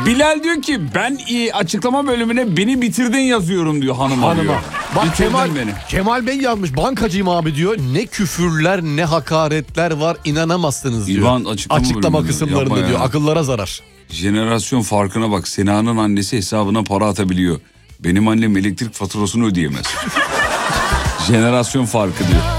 Bilal diyor ki ben açıklama bölümüne beni bitirdin yazıyorum diyor hanıma. Diyor. Bak Kemal Bey yazmış, bankacıyım abi diyor. Ne küfürler ne hakaretler var, inanamazsınız diyor. İvan açıklama kısımlarında diyor, akıllara zarar. Jenerasyon farkına bak, Sena'nın annesi hesabına para atabiliyor. Benim annem elektrik faturasını ödeyemez. Jenerasyon farkı diyor.